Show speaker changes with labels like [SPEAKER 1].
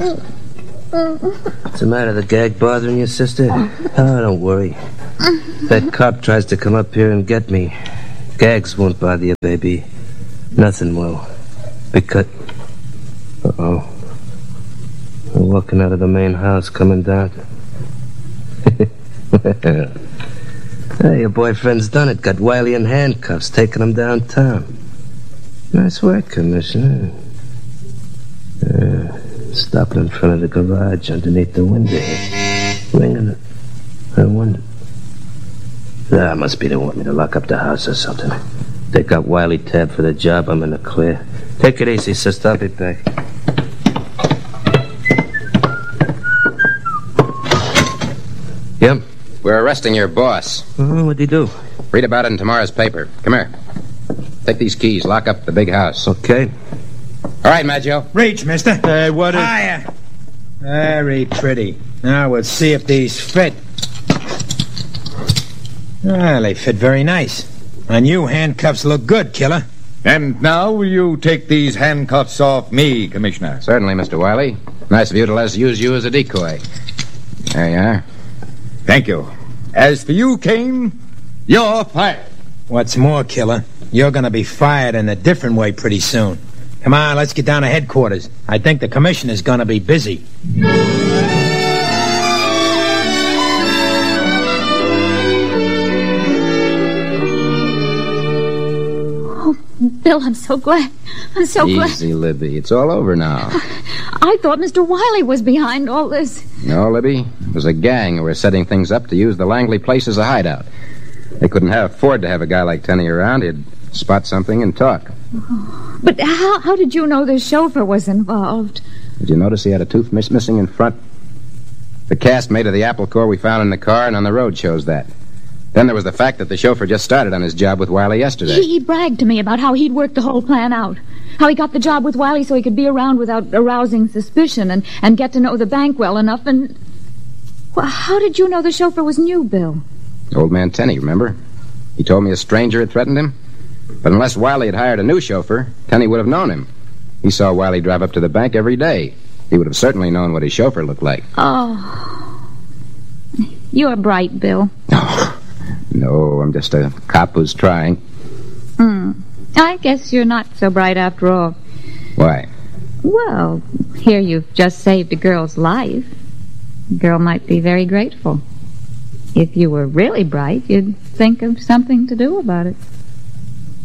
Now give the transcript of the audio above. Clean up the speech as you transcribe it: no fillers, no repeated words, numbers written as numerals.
[SPEAKER 1] What's the matter? The gag bothering you, sister? Oh, don't worry. If that cop tries to come up here and get me, gags won't bother you, baby. Nothing will. Because... Uh-oh. We're walking out of the main house, coming down. Hey, your boyfriend's done it. Got Wiley in handcuffs, taking him downtown. Nice work, Commissioner. Stopping in front of the garage underneath the window here. Ringing it. I wonder. That must be they want me to lock up the house or something. They got Wiley tabbed for the job. I'm in the clear. Take it easy, sister. I'll be back. Yep.
[SPEAKER 2] We're arresting your boss.
[SPEAKER 1] Oh, what'd he do?
[SPEAKER 2] Read about it in tomorrow's paper. Come here. Take these keys. Lock up the big house.
[SPEAKER 1] Okay.
[SPEAKER 2] All right, Maggio.
[SPEAKER 3] Reach, mister.
[SPEAKER 4] What is...
[SPEAKER 3] Hiya. Very pretty. Now we'll see if these fit. Well, they fit very nice. On you, handcuffs look good, killer.
[SPEAKER 4] And now will you take these handcuffs off me, Commissioner?
[SPEAKER 2] Certainly, Mr. Wiley. Nice of you to let us use you as a decoy. There you are.
[SPEAKER 4] Thank you. As for you, Kane, you're fired.
[SPEAKER 3] What's more, killer, you're going to be fired in a different way pretty soon. Come on, let's get down to headquarters. I think the commissioner's going to be busy.
[SPEAKER 5] Oh, Bill, I'm so glad. I'm so glad.
[SPEAKER 2] Easy, Libby. It's all over now.
[SPEAKER 5] I thought Mr. Wiley was behind all this.
[SPEAKER 2] No, Libby. It was a gang who were setting things up to use the Langley place as a hideout. They couldn't afford to have a guy like Tenney around. He'd spot something and talk.
[SPEAKER 5] Oh, but how did you know the chauffeur was involved?
[SPEAKER 2] Did you notice he had a tooth missing in front? The cast made of the apple core we found in the car and on the road shows that. Then there was the fact that the chauffeur just started on his job with Wiley yesterday.
[SPEAKER 5] He bragged to me about how he'd worked the whole plan out. How he got the job with Wiley so he could be around without arousing suspicion and get to know the bank well enough and... Well, how did you know the chauffeur was new, Bill?
[SPEAKER 2] Old man Tenney, remember? He told me a stranger had threatened him. But unless Wiley had hired a new chauffeur, Tenney would have known him. He saw Wiley drive up to the bank every day. He would have certainly known what his chauffeur looked like.
[SPEAKER 5] Oh. You're bright, Bill.
[SPEAKER 2] No, I'm just a cop who's trying.
[SPEAKER 5] I guess you're not so bright after all.
[SPEAKER 2] Why?
[SPEAKER 5] Well, here you've just saved a girl's life. The girl might be very grateful. If you were really bright, you'd think of something to do about it.